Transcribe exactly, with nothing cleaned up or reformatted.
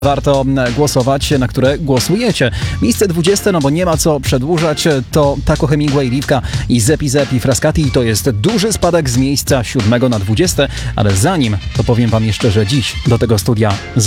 Warto głosować, na które głosujecie. Miejsce dwudzieste, no bo nie ma co przedłużać, to Taco Hemingway, Rivka i Zepi Zepi Frascati. To jest duży spadek z miejsca siódmego na dwudzieste, ale zanim, to powiem wam jeszcze, że dziś do tego studia